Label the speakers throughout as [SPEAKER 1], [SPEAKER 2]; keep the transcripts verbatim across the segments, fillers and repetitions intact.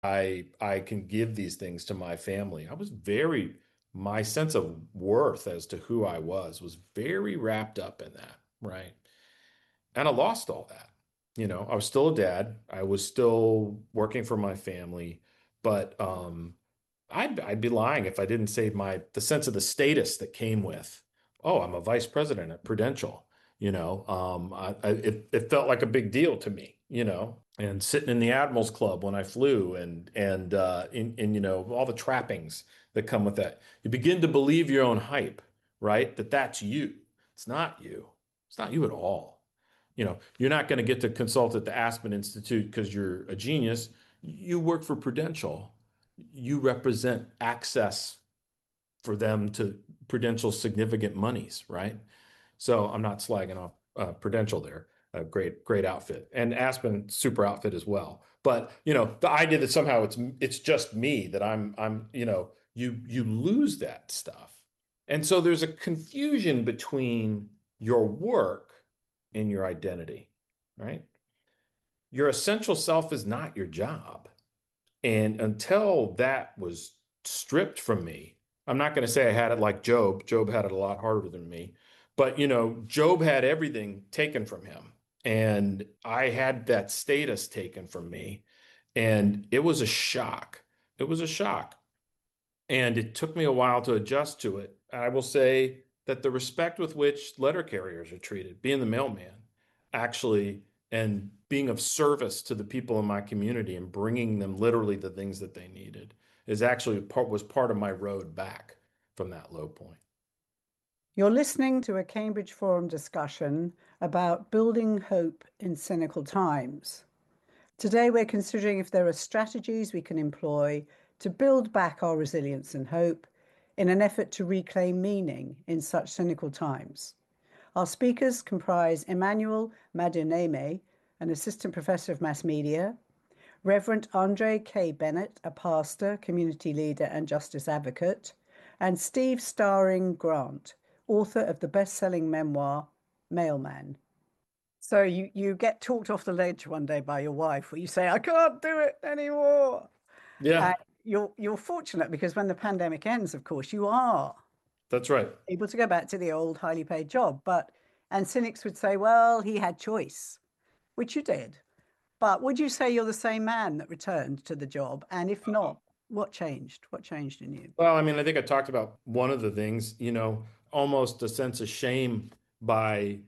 [SPEAKER 1] I I can give these things to my family. I was very, my sense of worth as to who I was was very wrapped up in that, right? And I lost all that. You know, I was still a dad. I was still working for my family, but um, I'd I'd be lying if I didn't say my the sense of the status that came with, oh, I'm a vice president at Prudential. You know, um, I, I, it it felt like a big deal to me. You know, and sitting in the Admirals Club when I flew, and and uh, in in you know all the trappings that come with that. You begin to believe your own hype, right? That that's you. It's not you. It's not you at all. You know, you're not going to get to consult at the Aspen Institute because you're a genius. You work for Prudential. You represent access for them to Prudential's significant monies, right? So I'm not slagging off uh, Prudential there. A great, great outfit, and Aspen, super outfit as well. But you know, the idea that somehow it's it's just me, that I'm I'm you know you you lose that stuff, and so there's a confusion between your work and your identity, right? Your essential self is not your job. And until that was stripped from me, I'm not going to say I had it like Job. Job had it a lot harder than me. But, you know, Job had everything taken from him. And I had that status taken from me. And it was a shock. It was a shock. And it took me a while to adjust to it. I will say that the respect with which letter carriers are treated, being the mailman, actually, and being of service to the people in my community and bringing them literally the things that they needed, is actually part was part of my road back from that low point.
[SPEAKER 2] You're listening to a Cambridge Forum discussion about building hope in cynical times. Today, we're considering if there are strategies we can employ to build back our resilience and hope in an effort to reclaim meaning in such cynical times. Our speakers comprise Emmanuel Maduneme, an assistant professor of mass media, Reverend Andre K. Bennett, a pastor, community leader, and justice advocate, and Steve Starring Grant, author of the best-selling memoir, Mailman. So you, you get talked off the ledge one day by your wife where you say, I can't do it anymore. And
[SPEAKER 1] Yeah,
[SPEAKER 2] you're you're fortunate because when the pandemic ends, of course, you are
[SPEAKER 1] that's right.
[SPEAKER 2] able to go back to the old highly paid job. But and cynics would say, well, he had choice, which you did. But would you say you're the same man that returned to the job? And if not, what changed? What changed in you?
[SPEAKER 1] Well, I mean, I think I talked about one of the things, you know, almost a sense of shame by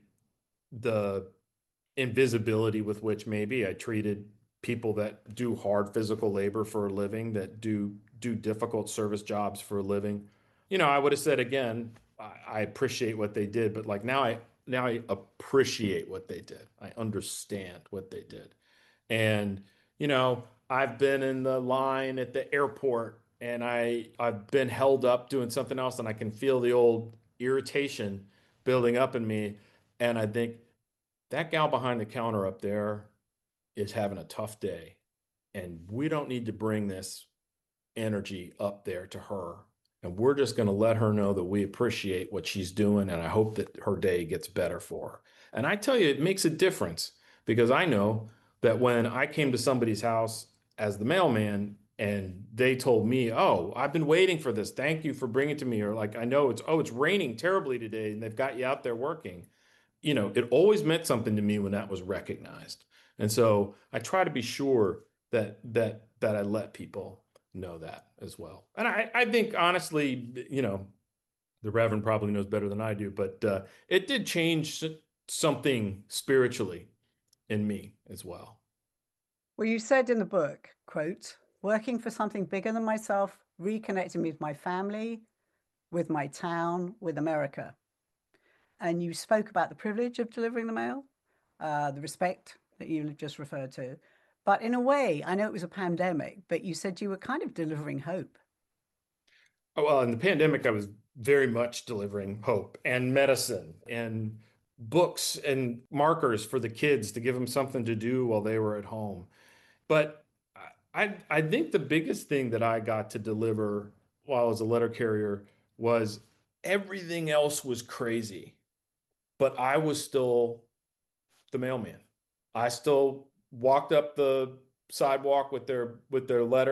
[SPEAKER 1] the invisibility with which maybe I treated people that do hard physical labor for a living, that do do difficult service jobs for a living. You know, I would have said again, I, I appreciate what they did, but like now I now I appreciate what they did. I understand what they did. And, you know, I've been in the line at the airport and I I've been held up doing something else and I can feel the old irritation building up in me. And I think that gal behind the counter up there is having a tough day. And we don't need to bring this energy up there to her. And we're just going to let her know that we appreciate what she's doing. And I hope that her day gets better for her. And I tell you, it makes a difference because I know that when I came to somebody's house as the mailman and they told me, oh, I've been waiting for this. Thank you for bringing it to me. Or like, I know it's, oh, it's raining terribly today and they've got you out there working. You know, it always meant something to me when that was recognized. And so I try to be sure that that that I let people know that as well. And I, I think honestly, you know, the Reverend probably knows better than I do, but uh, it did change something spiritually in me as well.
[SPEAKER 2] Well, you said in the book, quote, working for something bigger than myself, reconnecting me with my family, with my town, with America. And you spoke about the privilege of delivering the mail, uh, the respect that you just referred to. But in a way, I know it was a pandemic, but you said you were kind of delivering hope.
[SPEAKER 1] Oh, well, in the pandemic, I was very much delivering hope and medicine and books and markers for the kids to give them something to do while they were at home. But I I think the biggest thing that I got to deliver while I was a letter carrier was everything else was crazy, but I was still the mailman. I still walked up the sidewalk with their with their letter